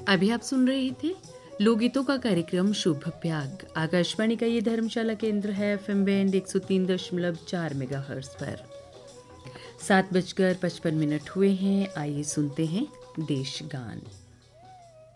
अभी आप सुन रहे थे लोकगीतों का कार्यक्रम शुभ प्याग। आकाशवाणी का ये धर्मशाला केंद्र है एफएम बैंड 103.4 मेगाहर्ट्ज पर। 7:55 हुए हैं। आइए सुनते हैं देश गान।